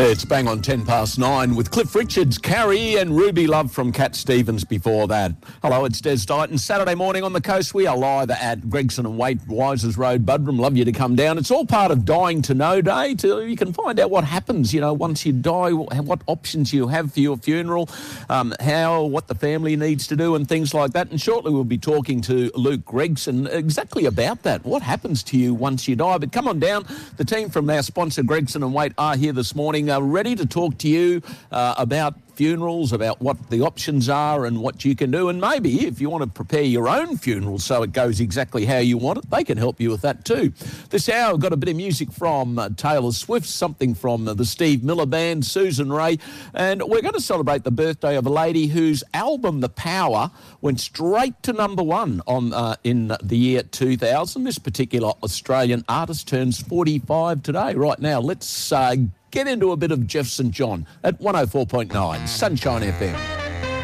It's bang on 9:10 with Cliff Richards, Carrie and Ruby Love from Cat Stevens before that. Hello, it's Des Dighton. Saturday morning on the coast. We are live at Gregson and Waite, Wisers Road, Budrum. Love you to come down. It's all part of Dying to Know Day. You can find out what happens, once you die, what options you have for your funeral, what the family needs to do and things like that. And shortly we'll be talking to Luke Gregson exactly about that. What happens to you once you die? But come on down. The team from our sponsor, Gregson and Waite, are here this morning, ready to talk to you about funerals, about what the options are and what you can do. And maybe if you want to prepare your own funeral so it goes exactly how you want it, they can help you with that too. This hour, we've got a bit of music from Taylor Swift, something from the Steve Miller Band, Susan Ray, and we're going to celebrate the birthday of a lady whose album, The Power, went straight to number one in the year 2000. This particular Australian artist turns 45 today. Right now, let's get into a bit of Jeff St John at 104.9 Sunshine FM.